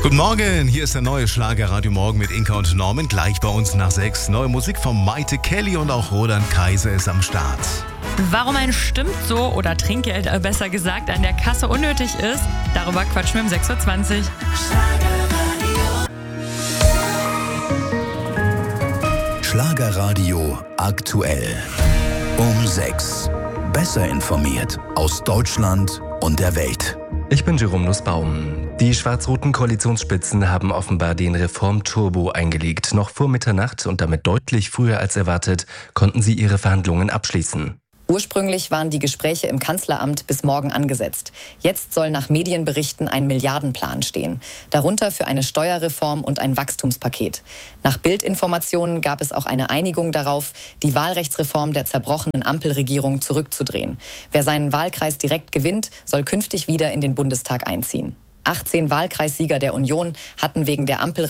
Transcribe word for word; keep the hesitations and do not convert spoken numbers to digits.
Guten Morgen, hier ist der neue Schlager Radio Morgen mit Inka und Norman. Gleich bei uns nach sechs. Neue Musik von Maite Kelly und auch Roland Kaiser ist am Start. Warum ein Stimmt so oder Trinkgeld äh, besser gesagt an der Kasse unnötig ist, darüber quatschen wir um sechs Uhr zwanzig. Schlagerradio aktuell. Um sechs. Besser informiert aus Deutschland und der Welt. Ich bin Jerome Nussbaum. Die schwarz-roten Koalitionsspitzen haben offenbar den Reformturbo eingelegt. Noch vor Mitternacht und damit deutlich früher als erwartet, konnten sie ihre Verhandlungen abschließen. Ursprünglich waren die Gespräche im Kanzleramt bis morgen angesetzt. Jetzt soll nach Medienberichten ein Milliardenplan stehen. Darunter für eine Steuerreform und ein Wachstumspaket. Nach Bild-Informationen gab es auch eine Einigung darauf, die Wahlrechtsreform der zerbrochenen Ampelregierung zurückzudrehen. Wer seinen Wahlkreis direkt gewinnt, soll künftig wieder in den Bundestag einziehen. achtzehn Wahlkreissieger der Union hatten wegen der Ampel